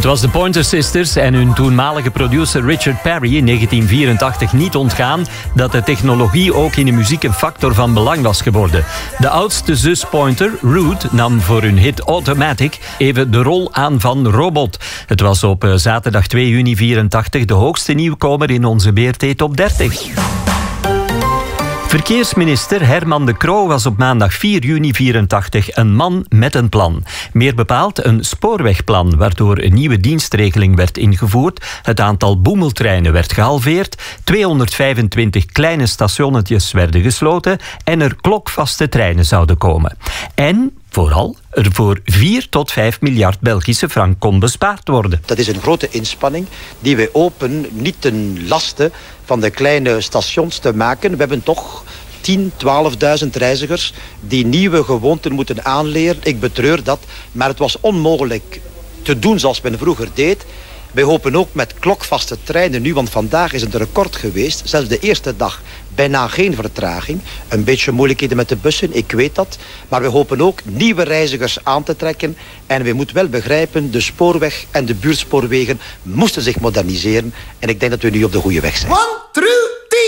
was de Pointer Sisters en hun toenmalige producer Richard Perry in 1984 niet ontgaan dat de technologie ook in de muziek een factor van belang was geworden. De oudste zus Pointer, Ruth, nam voor hun hit Automatic even de rol aan van Robot. Het was op zaterdag 2 juni 1984 de hoogste nieuwkomer in onze BRT Top 30. Verkeersminister Herman de Croo was op maandag 4 juni 1984 een man met een plan. Meer bepaald een spoorwegplan, waardoor een nieuwe dienstregeling werd ingevoerd, het aantal boemeltreinen werd gehalveerd, 225 kleine stationnetjes werden gesloten en er klokvaste treinen zouden komen. En vooral er voor 4 tot 5 miljard Belgische frank kon bespaard worden. Dat is een grote inspanning die wij hopen niet ten laste van de kleine stations te maken. We hebben toch 10.000, 12.000 reizigers die nieuwe gewoonten moeten aanleren. Ik betreur dat, maar het was onmogelijk te doen zoals men vroeger deed. Wij hopen ook met klokvaste treinen nu, want vandaag is het een record geweest. Zelfs de eerste dag bijna geen vertraging. Een beetje moeilijkheden met de bussen, ik weet dat. Maar we hopen ook nieuwe reizigers aan te trekken. En we moeten wel begrijpen, de spoorweg en de buurtspoorwegen moesten zich moderniseren. En ik denk dat we nu op de goede weg zijn. 1, 3.